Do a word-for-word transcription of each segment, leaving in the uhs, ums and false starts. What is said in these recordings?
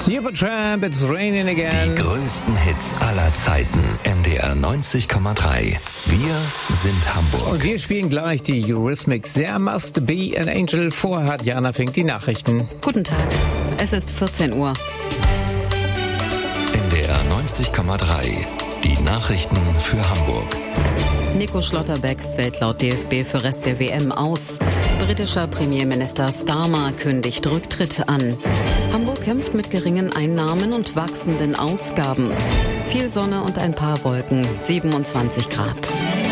Supertramp, It's Raining Again. Die größten Hits aller Zeiten. N D R neunzig Komma drei. Wir sind Hamburg. Und wir spielen gleich die Eurythmics. There must be an angel. Vorher hat Jana Fink die Nachrichten. Guten Tag. Es ist vierzehn Uhr. N D R neunzig Komma drei. Die Nachrichten für Hamburg. Nico Schlotterbeck fällt laut D F B für Rest der W M aus. Britischer Premierminister Starmer kündigt Rücktritt an. Hamburg kämpft mit geringen Einnahmen und wachsenden Ausgaben. Viel Sonne und ein paar Wolken, siebenundzwanzig Grad.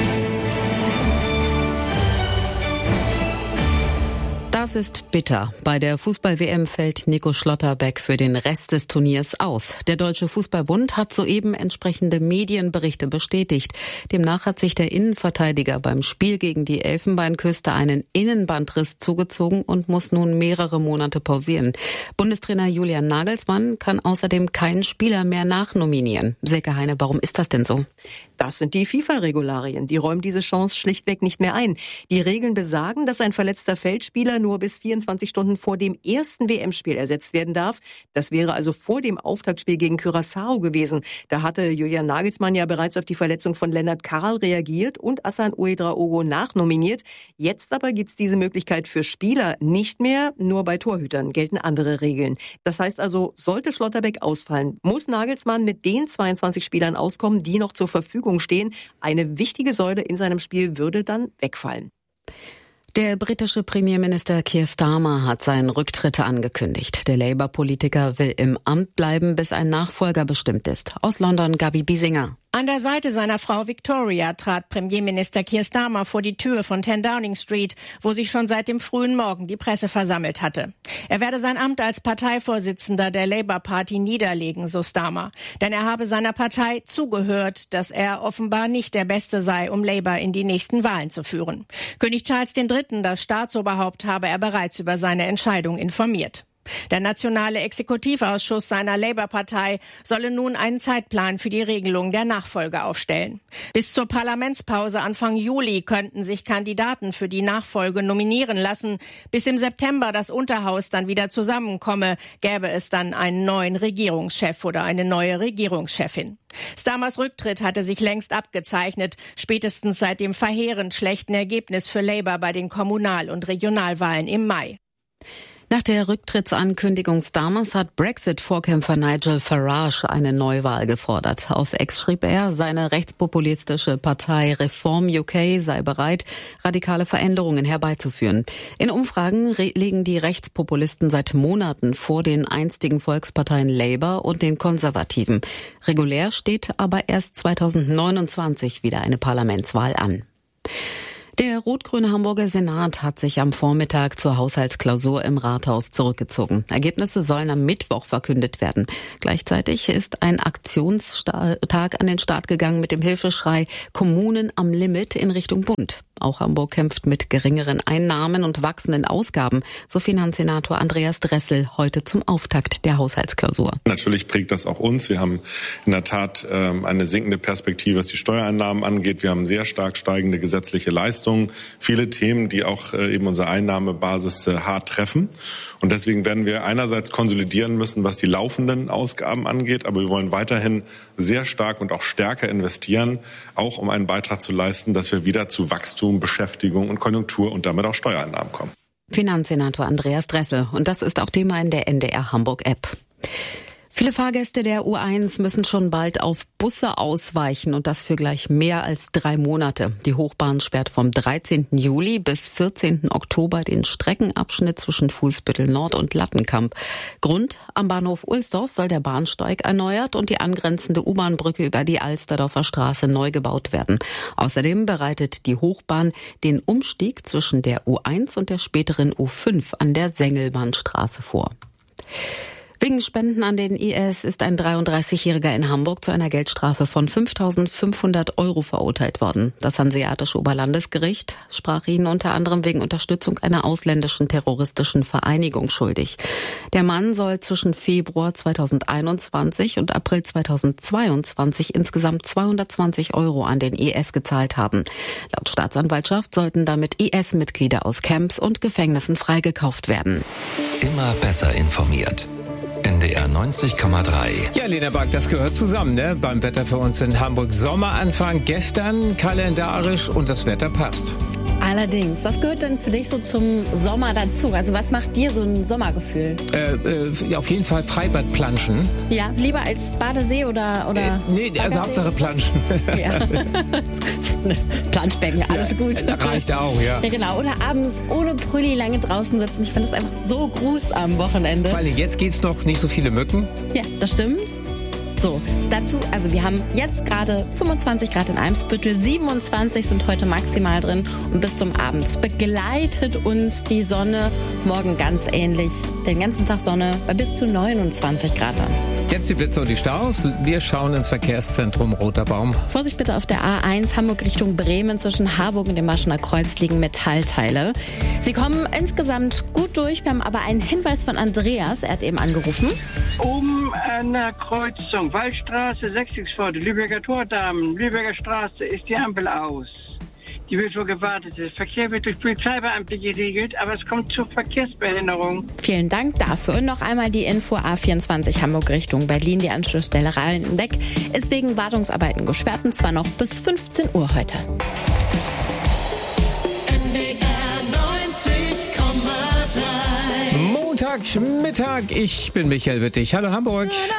Das ist bitter. Bei der Fußball-W M fällt Nico Schlotterbeck für den Rest des Turniers aus. Der Deutsche Fußballbund hat soeben entsprechende Medienberichte bestätigt. Demnach hat sich der Innenverteidiger beim Spiel gegen die Elfenbeinküste einen Innenbandriss zugezogen und muss nun mehrere Monate pausieren. Bundestrainer Julian Nagelsmann kann außerdem keinen Spieler mehr nachnominieren. Silke Heine, warum ist das denn so? Das sind die FIFA-Regularien. Die räumen diese Chance schlichtweg nicht mehr ein. Die Regeln besagen, dass ein verletzter Feldspieler nur bis vierundzwanzig Stunden vor dem ersten W M-Spiel ersetzt werden darf. Das wäre also vor dem Auftaktspiel gegen Curaçao gewesen. Da hatte Julian Nagelsmann ja bereits auf die Verletzung von Lennart Karl reagiert und Hassan Ouedraogo nachnominiert. Jetzt aber gibt's diese Möglichkeit für Spieler nicht mehr. Nur bei Torhütern gelten andere Regeln. Das heißt also, sollte Schlotterbeck ausfallen, muss Nagelsmann mit den zweiundzwanzig Spielern auskommen, die noch zur Verfügung stehen. Eine wichtige Säule in seinem Spiel würde dann wegfallen. Der britische Premierminister Keir Starmer hat seinen Rücktritt angekündigt. Der Labour-Politiker will im Amt bleiben, bis ein Nachfolger bestimmt ist. Aus London, Gabi Biesinger. An der Seite seiner Frau Victoria trat Premierminister Keir Starmer vor die Tür von zehn Downing Street, wo sich schon seit dem frühen Morgen die Presse versammelt hatte. Er werde sein Amt als Parteivorsitzender der Labour Party niederlegen, so Starmer. Denn er habe seiner Partei zugehört, dass er offenbar nicht der Beste sei, um Labour in die nächsten Wahlen zu führen. König Charles der Dritte, das Staatsoberhaupt, habe er bereits über seine Entscheidung informiert. Der nationale Exekutivausschuss seiner Labour-Partei solle nun einen Zeitplan für die Regelung der Nachfolge aufstellen. Bis zur Parlamentspause Anfang Juli könnten sich Kandidaten für die Nachfolge nominieren lassen. Bis im September das Unterhaus dann wieder zusammenkomme, gäbe es dann einen neuen Regierungschef oder eine neue Regierungschefin. Starmers Rücktritt hatte sich längst abgezeichnet, spätestens seit dem verheerend schlechten Ergebnis für Labour bei den Kommunal- und Regionalwahlen im Mai. Nach der Rücktrittsankündigung Starmers hat Brexit-Vorkämpfer Nigel Farage eine Neuwahl gefordert. Auf X schrieb er, seine rechtspopulistische Partei Reform U K sei bereit, radikale Veränderungen herbeizuführen. In Umfragen liegen die Rechtspopulisten seit Monaten vor den einstigen Volksparteien Labour und den Konservativen. Regulär steht aber erst zweitausendneunundzwanzig wieder eine Parlamentswahl an. Der rot-grüne Hamburger Senat hat sich am Vormittag zur Haushaltsklausur im Rathaus zurückgezogen. Ergebnisse sollen am Mittwoch verkündet werden. Gleichzeitig ist ein Aktionstag an den Start gegangen mit dem Hilfeschrei Kommunen am Limit in Richtung Bund. Auch Hamburg kämpft mit geringeren Einnahmen und wachsenden Ausgaben, so Finanzsenator Andreas Dressel heute zum Auftakt der Haushaltsklausur. Natürlich prägt das auch uns. Wir haben in der Tat ähm, eine sinkende Perspektive, was die Steuereinnahmen angeht. Wir haben sehr stark steigende gesetzliche Leistungen. Viele Themen, die auch äh, eben unsere Einnahmebasis äh, hart treffen. Und deswegen werden wir einerseits konsolidieren müssen, was die laufenden Ausgaben angeht. Aber wir wollen weiterhin sehr stark und auch stärker investieren, auch um einen Beitrag zu leisten, dass wir wieder zu Wachstum, Beschäftigung und Konjunktur und damit auch Steuereinnahmen kommen. Finanzsenator Andreas Dressel. Und das ist auch Thema in der N D R Hamburg-App. Viele Fahrgäste der U eins müssen schon bald auf Busse ausweichen und das für gleich mehr als drei Monate. Die Hochbahn sperrt vom dreizehnten Juli bis vierzehnten Oktober den Streckenabschnitt zwischen Fuhlsbüttel Nord und Lattenkamp. Grund: am Bahnhof Ohlsdorf soll der Bahnsteig erneuert und die angrenzende U-Bahn-Brücke über die Alsterdorfer Straße neu gebaut werden. Außerdem bereitet die Hochbahn den Umstieg zwischen der U eins und der späteren U fünf an der Sengelmannstraße vor. Wegen Spenden an den I S ist ein dreiunddreißigjähriger in Hamburg zu einer Geldstrafe von fünftausendfünfhundert Euro verurteilt worden. Das Hanseatische Oberlandesgericht sprach ihn unter anderem wegen Unterstützung einer ausländischen terroristischen Vereinigung schuldig. Der Mann soll zwischen Februar zweitausendeinundzwanzig und April zweitausendzweiundzwanzig insgesamt zweihundertzwanzig Euro an den I S gezahlt haben. Laut Staatsanwaltschaft sollten damit I S-Mitglieder aus Camps und Gefängnissen freigekauft werden. Immer besser informiert. N N D R neunzig Komma drei. Ja, Lena Bark, das gehört zusammen, ne? Beim Wetter für uns in Hamburg. Sommeranfang gestern, kalendarisch und das Wetter passt. Allerdings, was gehört denn für dich so zum Sommer dazu? Also was macht dir so ein Sommergefühl? Äh, äh, ja, auf jeden Fall Freibadplanschen. Ja, lieber als Badesee oder... oder äh, nee, also Hauptsache Planschen. Ja. Planschbecken, alles ja, gut. Reicht auch, ja. Ja, genau. Oder abends ohne Brülli lange draußen sitzen. Ich finde das einfach so gruß am Wochenende. Vor allem, jetzt geht's noch nicht so viele Mücken. Ja, das stimmt. So, dazu, also wir haben jetzt gerade fünfundzwanzig Grad in Eimsbüttel, siebenundzwanzig sind heute maximal drin und bis zum Abend begleitet uns die Sonne. Morgen ganz ähnlich, den ganzen Tag Sonne bei bis zu neunundzwanzig Grad dann. Jetzt die Blitze und die Staus. Wir schauen ins Verkehrszentrum Roter Baum. Vorsicht bitte auf der A eins Hamburg Richtung Bremen. Zwischen Harburg und dem Maschener Kreuz liegen Metallteile. Sie kommen insgesamt gut durch. Wir haben aber einen Hinweis von Andreas. Er hat eben angerufen. Oben an der Kreuzung, Waldstraße, Sechzigspforte, Lübecker Tordamm, Lübecker Straße ist die Ampel aus. Die wird wohl gewartet. Der Verkehr wird durch Polizeibeamte geregelt, aber es kommt zur Verkehrsbehinderung. Vielen Dank dafür. Und noch einmal die Info A vierundzwanzig Hamburg Richtung Berlin. Die Anschlussstelle Rheinbeck ist wegen Wartungsarbeiten gesperrt und zwar noch bis fünfzehn Uhr heute. N D R neunzig Komma drei. Montagmittag, ich bin Michael Wittig. Hallo Hamburg.